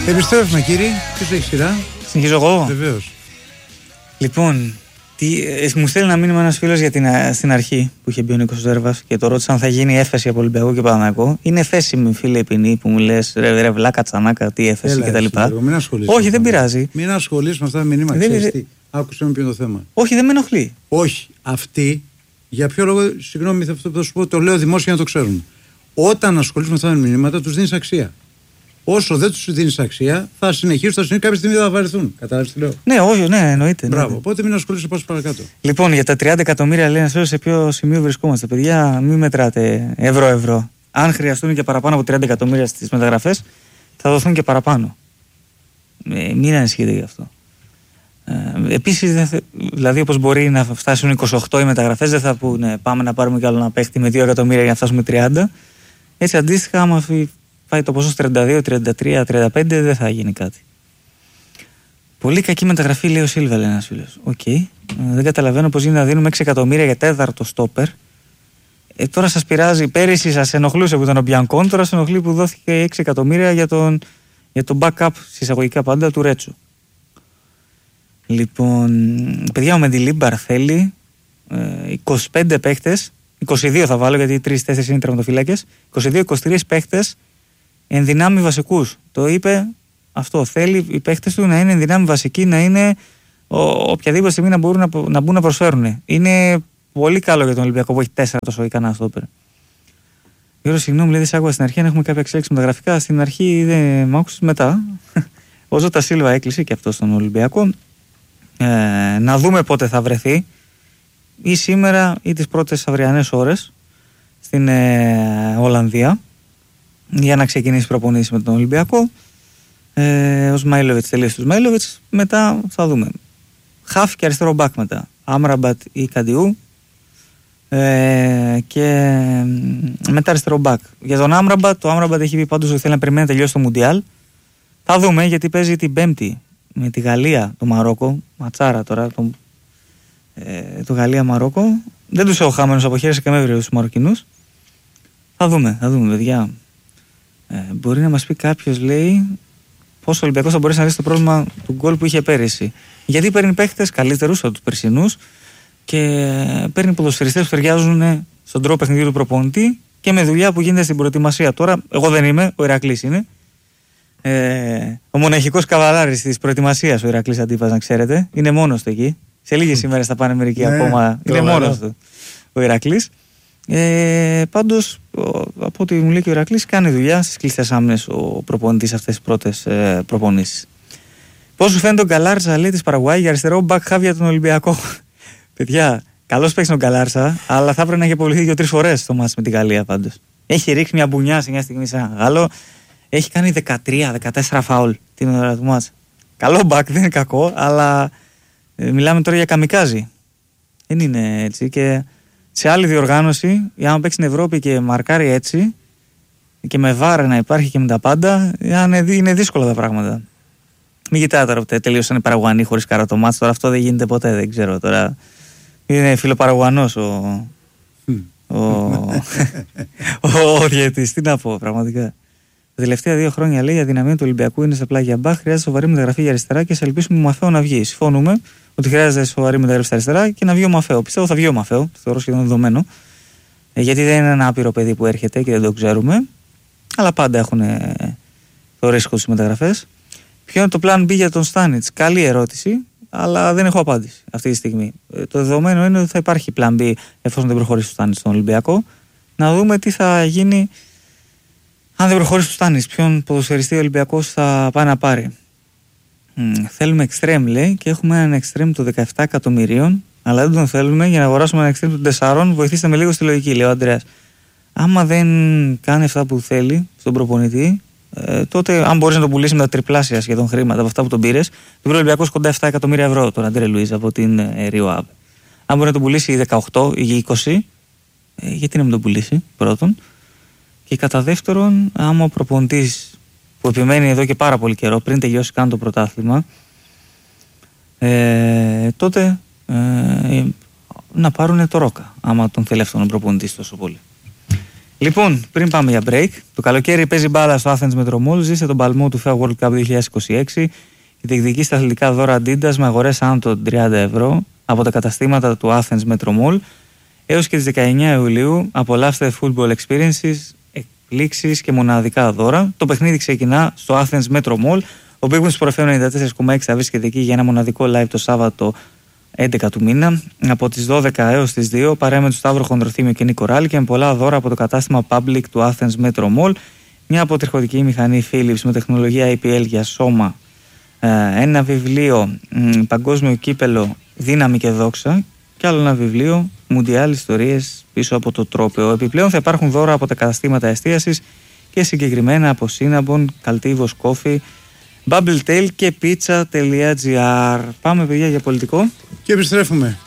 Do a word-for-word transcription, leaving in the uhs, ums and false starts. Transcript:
Επιστρέφουμε, κύριε. Ποιος έχει σειρά? Συνεχίζω εγώ. Βεβαίως. Λοιπόν, τι, ε, μου στέλνει ένα μήνυμα ένας φίλος για την, στην αρχή που είχε μπει ο Νίκος Ζέρβας και το ρώτησα αν θα γίνει έφεση από Ολυμπιακό και Παναθηναϊκό. Είναι εφέσιμη, φίλε, η ποινή που μου λες ρε, ρε βλάκα τσανάκα, τι έφεση κτλ. Όχι, δεν πειράζει. Μην ασχολείσαι με αυτά τα μηνύματα. Δεν, Ξέρεις δε... τι. Άκουσε με ποιο είναι το θέμα. Όχι, δεν με ενοχλεί. Όχι. Αυτοί, για ποιο λόγο, συγγνώμη, αυτό που θα σου πω, το λέω δημόσια για να το ξέρουν. Όταν ασχολείσαι με αυτά τα μηνύματα, τους δίνεις αξία. Όσο δεν τους δίνεις αξία, θα συνεχίσουν, θα συνεχίσουν, κάποια στιγμή θα βαρεθούν. Κατάλαβες τι λέω? Ναι, όχι, ναι, εννοείται. Μπράβο. Ναι. Οπότε μην ασχολείσαι πάνω παρακάτω. Λοιπόν, για τα τριάντα εκατομμύρια λέει ένας, σε ποιο σημείο βρισκόμαστε, παιδιά, μην μετράτε ευρώ-ευρώ. Αν χρειαστούν και παραπάνω από τριάντα εκατομμύρια στις μεταγραφές, θα δοθούν και παραπάνω. Ε, μην ανησυχείτε γι' αυτό. Ε, επίσης, δεν θε... δηλαδή, όπως μπορεί να φτάσουν είκοσι οκτώ οι μεταγραφές, δεν θα πούνε πάμε να πάρουμε κι άλλο ένα παίχτη με δύο εκατομμύρια για να φτάσουμε τριάντα. Έτσι, αντίστοιχα, άμα πάει το ποσό τριάντα δύο, τριάντα τρία, τριάντα πέντε, δεν θα γίνει κάτι. Πολύ κακή μεταγραφή, λέει ο Σίλβα, λέει ένας φίλος. Οκ. Okay. Ε, δεν καταλαβαίνω πώς γίνεται να δίνουμε έξι εκατομμύρια για τέταρτο στόπερ. Ε, τώρα σας πειράζει, πέρυσι σας ενοχλούσε που ήταν ο Μπιανκόν, τώρα σας ενοχλεί που δόθηκε έξι εκατομμύρια για τον, για τον backup, συσσαγωγικά πάντα, του Ρέτσο. Λοιπόν, παιδιά, ο Μεντιλίμπαρ θέλει ε, είκοσι πέντε παίχτες, είκοσι δύο θα βάλω γιατί τρεις τέσσερις είναι τραυματοφύλακες, είκοσι δύο είκοσι τρία παίχτες εν δυνάμει βασικούς. Το είπε αυτό. Θέλει οι παίχτες του να είναι εν δυνάμει βασικοί, να είναι ο, οποιαδήποτε στιγμή να μπορούν να, να μπουν να προσφέρουν. Είναι πολύ καλό για τον Ολυμπιακό που έχει τέσσερα τόσο ικανά στόπερ. Γιώργο, συγγνώμη, λέει, δεν σ' άκουγα στην αρχή. Αν έχουμε κάποια εξέλιξη με τα γραφικά, στην αρχή δεν μ' άκουσες μετά. Ο Ζώτα Σίλβα έκλεισε και αυτό στον Ολυμπιακό. Ε, να δούμε πότε θα βρεθεί, ή σήμερα ή τις πρώτες αυριανές ώρες στην ε, Ολλανδία, για να ξεκινήσει προπονήσεις με τον Ολυμπιακό. Ε, ο Σμάιλοβιτς τελείωσε του Σμάιλοβιτς. Μετά θα δούμε χαφ και αριστερό μπακ μετά, Άμραμπατ ή Καντιού, ε, και μετά αριστερό μπακ. Για τον Άμραμπατ, το Άμραμπατ έχει πει πάντως ότι θέλει να περιμένει να τελειώσει το Μουντιάλ. Θα δούμε, γιατί παίζει την Πέμπτη με τη Γαλλία, το Μαρόκο. Ματσάρα τώρα, το, ε, το Γαλλία-Μαρόκο. Δεν τους έχω χαμένους από χέρι σε καμία περίπτωση τους Μαροκινούς. Θα δούμε, θα δούμε, παιδιά. Ε, μπορεί να μας πει κάποιος, λέει, πώς ο Ολυμπιακός θα μπορέσει να λύσει το πρόβλημα του γκολ που είχε πέρυσι. Γιατί παίρνει παίχτες καλύτερους από τους περσινούς και παίρνει ποδοσφαιριστές που ταιριάζουν στον τρόπο παιχνιδιού του προπονητή και με δουλειά που γίνεται στην προετοιμασία. Τώρα, εγώ δεν είμαι, ο Ηρακλής είναι. Ε, ο μοναχικός καβαλάρης της προετοιμασίας, ο Ηρακλής Αντίπας, να ξέρετε. Είναι μόνος του εκεί. Σε λίγες ημέρες θα πάνε μερικοί ακόμα. Είναι μόνος του ο Ηρακλής. Ε, πάντως, από ό,τι μου λέει και ο Ηρακλής, κάνει δουλειά στις κλειστές άμυνες ο προπονητής αυτές τις πρώτες ε, προπονήσεις. Πώς σου φαίνεται ο Γκαλάρτσα, λέει, της Παραγουάη για αριστερό μπακ χαβ για τον Ολυμπιακό? Παιδιά, καλώς παίξει τον Γκαλάρτσα, αλλά θα έπρεπε να έχει αποβληθεί δύο-τρεις φορές το μάτς με την Γαλλία πάντως. Έχει ρίξει μια μπουνιά σε μια στιγμή σε ένα Γάλλο. Έχει κάνει δεκατρία δεκατέσσερα φάουλ την ώρα του μάτς. Καλό μπακ, δεν είναι κακό, αλλά ε, μιλάμε τώρα για καμικάζι. Δεν είναι έτσι. Και σε άλλη διοργάνωση, άμα παίξει στην Ευρώπη και μαρκάρει έτσι, και με βάρα να υπάρχει και με τα πάντα, είναι δύσκολα τα πράγματα. Μην κοιτάτε τώρα, τελείωσαν οι Παραγουανοί χωρίς καρά το μάτς. Τώρα αυτό δεν γίνεται ποτέ, δεν ξέρω. Τώρα είναι φιλοπαραγουανός ο, ο, ο, ο διαιτητής. Τι να πω, πραγματικά. Τα τελευταία δύο χρόνια, λέει, η αδυναμία του Ολυμπιακού είναι σε πλάγια μπαχ. Χρειάζεται σοβαρή μεταγραφή για αριστερά και σε ελπίσουμε ο Μαφέο να βγει. Συμφωνούμε ότι χρειάζεται σοβαρή μεταγραφή στα αριστερά και να βγει ο Μαφέο. Πιστεύω θα βγει ο Μαφέο, θεωρώ σχεδόν δεδομένο. Ε, γιατί δεν είναι ένα άπειρο παιδί που έρχεται και δεν το ξέρουμε. Αλλά πάντα έχουν ε, το ρίσκο στις μεταγραφές. Ποιο είναι το plan B για τον Στάνιτς? Καλή ερώτηση, αλλά δεν έχω απάντηση αυτή τη στιγμή. Ε, το δεδομένο είναι ότι θα υπάρχει plan B εφόσον δεν προχωρήσει ο Στάνιτς στον Ολυμπιακό. Να δούμε τι θα γίνει. Αν δεν προχωρήσει του Στάνης, ποιον ποδοσφαιριστή ο Ολυμπιακός θα πάει να πάρει? Μ, θέλουμε εξτρέμ, λέει, και έχουμε έναν εξτρέμ των δεκαεπτά εκατομμυρίων, αλλά δεν τον θέλουμε για να αγοράσουμε έναν εξτρέμ των τεσσάρων. Βοηθήστε με λίγο στη λογική, λέει ο Αντρέας. Άμα δεν κάνει αυτά που θέλει στον προπονητή, ε, τότε αν μπορεί να τον πουλήσει με τα τριπλάσια σχεδόν χρήματα από αυτά που τον πήρε, τον πήρε ο Ολυμπιακός κοντά επτά εκατομμύρια ευρώ τον Αντρέ Λουίζ από την ε, Ρίο Αβ. Αν μπορεί να τον πουλήσει δεκαοκτώ ή είκοσι, ε, γιατί να μην τον πουλήσει πρώτον? Και κατά δεύτερον, άμα ο προπονητής που επιμένει εδώ και πάρα πολύ καιρό, πριν τελειώσει καν το πρωτάθλημα, ε, τότε ε, να πάρουν το Ρόκα, άμα τον θέλει αυτόν ο προπονητής τόσο πολύ. Λοιπόν, πριν πάμε για break, το καλοκαίρι παίζει μπάλα στο Athens Metro Mall. Ζήσε τον παλμό του FIFA World Cup δύο χιλιάδες είκοσι έξι και διεκδικεί στα αθλητικά δώρα Adidas με αγορές άνω των τριάντα ευρώ από τα καταστήματα του Athens Metro Mall. Έως και τις δεκαεννέα Ιουλίου απολαύστε football experiences, εκπλήξεις και μοναδικά δώρα. Το παιχνίδι ξεκινά στο Athens Metro Mall. Ο Big Win Sport εφ εμ ενενήντα τέσσερα κόμμα έξι θα βρίσκεται εκεί για ένα μοναδικό live το Σάββατο έντεκα του μήνα από τις δώδεκα έως τις δύο, παρέα με του Σταύρο Χονδροθύμιο και Νίκο Ράλη και με πολλά δώρα από το κατάστημα Public του Athens Metro Mall. Μια αποτριχωτική μηχανή Philips με τεχνολογία έι πι ελ για σώμα, ένα βιβλίο Παγκόσμιο Κύπελο Δύναμη και Δόξα και άλλο ένα βιβλίο Μουντιάλ Ιστορίες πίσω από το τρόπαιο. Επιπλέον θα υπάρχουν δώρα από τα καταστήματα εστίασης και συγκεκριμένα από Cinnabon, Caltivos Coffee, Bubbletail και pizza.gr. Πάμε παιδιά για πολιτικό. Και επιστρέφουμε.